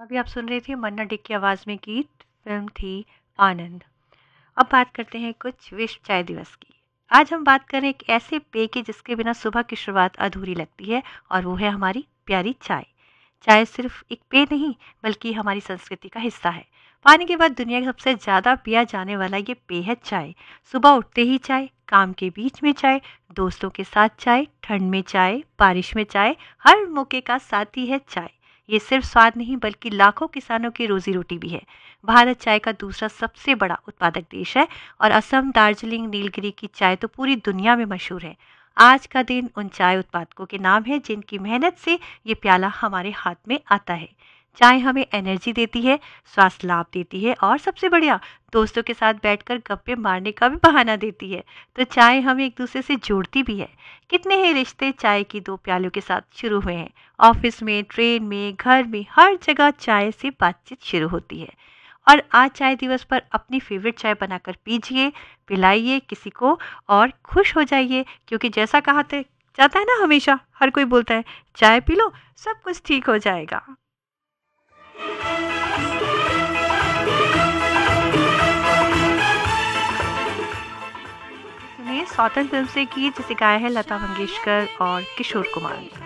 अभी आप सुन रहे थे मन्ना डे की आवाज़ में गीत, फिल्म थी आनंद। अब बात करते हैं कुछ विश्व चाय दिवस की। आज हम बात करें एक ऐसे पेय की जिसके बिना सुबह की शुरुआत अधूरी लगती है, और वो है हमारी प्यारी चाय। चाय सिर्फ एक पेय नहीं, बल्कि हमारी संस्कृति का हिस्सा है। पानी के बाद दुनिया का सबसे ज़्यादा पिया जाने वाला ये पेय है चाय। सुबह उठते ही चाय, काम के बीच में चाय, दोस्तों के साथ चाय, ठंड में चाय, बारिश में चाय, हर मौके का साथी है चाय। ये सिर्फ स्वाद नहीं, बल्कि लाखों किसानों की रोजी रोटी भी है। भारत चाय का दूसरा सबसे बड़ा उत्पादक देश है, और असम, दार्जिलिंग, नीलगिरी की चाय तो पूरी दुनिया में मशहूर है। आज का दिन उन चाय उत्पादकों के नाम है जिनकी मेहनत से ये प्याला हमारे हाथ में आता है। चाय हमें एनर्जी देती है, स्वास्थ्य लाभ देती है, और सबसे बढ़िया, दोस्तों के साथ बैठकर गप्पे मारने का भी बहाना देती है। तो चाय हमें एक दूसरे से जोड़ती भी है। कितने ही रिश्ते चाय की दो प्यालों के साथ शुरू हुए हैं। ऑफिस में, ट्रेन में, घर में, हर जगह चाय से बातचीत शुरू होती है। और आज चाय दिवस पर अपनी फेवरेट चाय बनाकर पीजिए, पिलाइए किसी को, और खुश हो जाइए, क्योंकि जैसा कहा जाता है ना, हमेशा हर कोई बोलता है चाय पी लो, सब कुछ ठीक हो जाएगा। सुनिए, स्वतंत्र फिल्म से गीत जिसे गाया है लता मंगेशकर और किशोर कुमार ने।